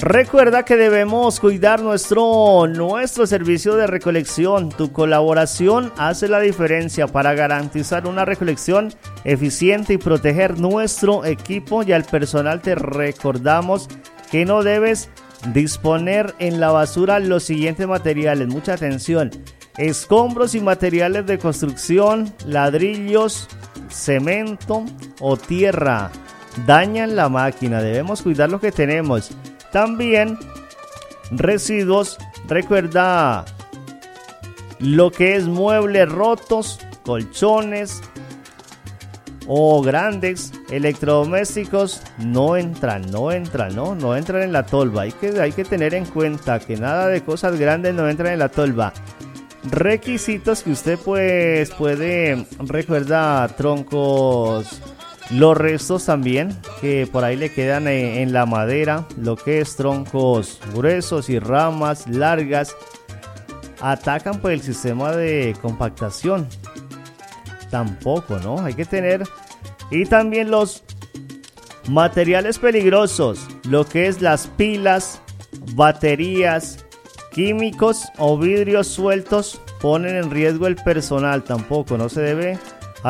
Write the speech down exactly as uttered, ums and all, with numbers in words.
Recuerda que debemos cuidar nuestro, nuestro servicio de recolección. Tu colaboración hace la diferencia para garantizar una recolección eficiente y proteger nuestro equipo y al personal. Te recordamos que no debes disponer en la basura los siguientes materiales. Mucha atención: escombros y materiales de construcción, ladrillos, cemento o tierra. Dañan la máquina. Debemos cuidar lo que tenemos. También residuos, recuerda lo que es muebles rotos, colchones o grandes electrodomésticos no entran, no entran, no, no entran en la tolva. Hay que, hay que tener en cuenta que nada de cosas grandes no entran en la tolva. Requisitos que usted pues puede, recuerda troncos, los restos también que por ahí le quedan en la madera, lo que es troncos gruesos y ramas largas, atacan por el sistema de compactación. Tampoco, ¿no? Hay que tener. Y también los materiales peligrosos, lo que es las pilas, baterías, químicos o vidrios sueltos, ponen en riesgo el personal. Tampoco, no se debe